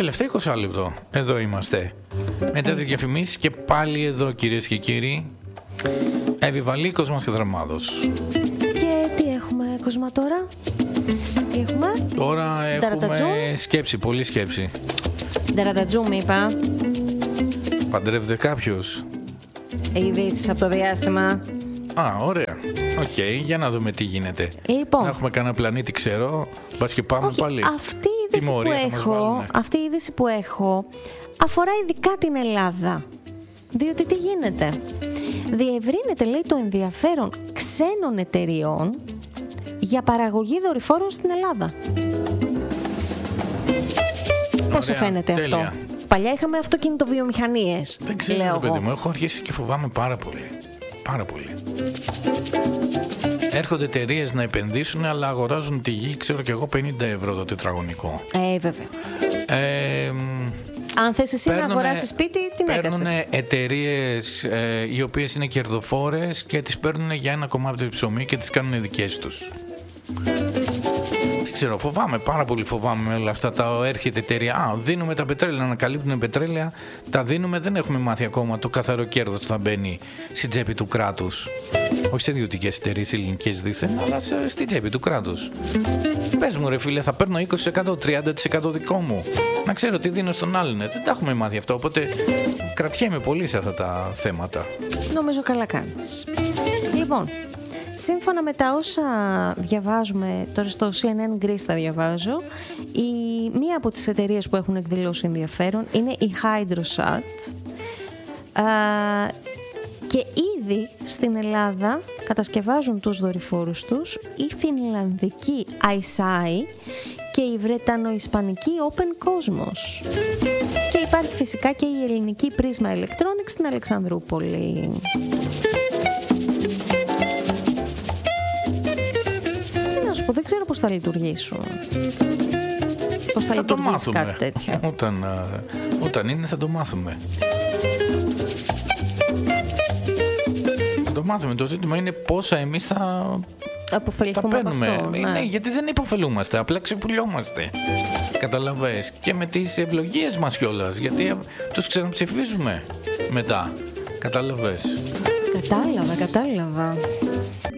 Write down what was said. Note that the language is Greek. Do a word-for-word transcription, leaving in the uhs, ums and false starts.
τελευταίο είκοσι λεπτό. Εδώ είμαστε. Μετά τις διαφημίσεις και πάλι εδώ, κυρίες και κύριοι. Εύη Βαλή, Κοσμάς και Δραμάδος. Και τι έχουμε, Κοσμά, τώρα? Τι έχουμε? Τώρα έχουμε σκέψη, πολύ σκέψη. Νταρατατζούμ, είπα. Παντρεύεται κάποιος? Ειδήσεις από το διάστημα. Α, ωραία. Οκ, okay, για να δούμε τι γίνεται. Λοιπόν. Να έχουμε κανένα πλανήτη, ξέρω. Μπας και πάμε. Όχι, πάλι. Αυτή η είδηση που έχω, αυτή η είδηση που έχω αφορά ειδικά την Ελλάδα. Διότι τι γίνεται? Διευρύνεται, λέει, το ενδιαφέρον ξένων εταιριών για παραγωγή δορυφόρων στην Ελλάδα. Πώς σε φαίνεται τέλεια. Αυτό? Παλιά είχαμε αυτοκινητοβιομηχανίες. Δεν ξέρω, παιδί μου, έχω αρχίσει και φοβάμαι πάρα πολύ. Πάρα πολύ. Έρχονται εταιρείες να επενδύσουν, αλλά αγοράζουν τη γη, ξέρω και εγώ, πενήντα ευρώ το τετραγωνικό. Ε, βέβαια. Ε, Αν θες εσύ παίρνουνε, να αγοράσεις σπίτι, την έκατσες. Παίρνουν εταιρείες ε, οι οποίες είναι κερδοφόρες και τις παίρνουν για ένα κομμάτι ψωμί και τις κάνουν δικές τους. Δεν ξέρω, φοβάμαι, πάρα πολύ φοβάμαι με όλα αυτά τα έρχεται εταιρεία. Α, δίνουμε τα πετρέλαια, ανακαλύπτουν πετρέλαια, τα δίνουμε, δεν έχουμε μάθει ακόμα το καθαρό κέρδος που θα μπαίνει στην τσέπη του κράτους. Όχι σε ιδιωτικές εταιρείες ελληνικές δήθεν, αλλά στην τσέπη του κράτους. Πες μου, ρε φίλε, θα παίρνω είκοσι τοις εκατό, τριάντα τοις εκατό δικό μου. Να ξέρω τι δίνω στον άλλον. Δεν τα έχουμε μάθει αυτό, οπότε κρατιέμαι πολύ σε αυτά τα θέματα. Νομίζω καλά κάνεις. Λοιπόν, σύμφωνα με τα όσα διαβάζουμε, τώρα στο σι εν εν Greece τα διαβάζω, η, μία από τις εταιρείες που έχουν εκδηλώσει ενδιαφέρον είναι η Hydrosat. Α, και ήδη στην Ελλάδα κατασκευάζουν τους δορυφόρους τους η φινλανδική άι-σάι και η βρετανο-ισπανική Open Cosmos. Και υπάρχει φυσικά και η ελληνική Prisma Electronics στην Αλεξανδρούπολη. Τι να σου πω, δεν ξέρω πώς θα λειτουργήσουν. Πώς θα, θα λειτουργήσει κάτι τέτοιο. Όταν, όταν είναι θα το μάθουμε. Το μάθουμε. Το ζήτημα είναι πόσα εμείς θα αποφεληθούμε από αυτό. Ναι. Ναι, γιατί δεν υποφελούμαστε, απλά ξεπουλιόμαστε. Καταλαβες. Και με τις ευλογίες μας κιόλας, γιατί τους ξαναψηφίζουμε μετά. Καταλαβες. Κατάλαβα, κατάλαβα.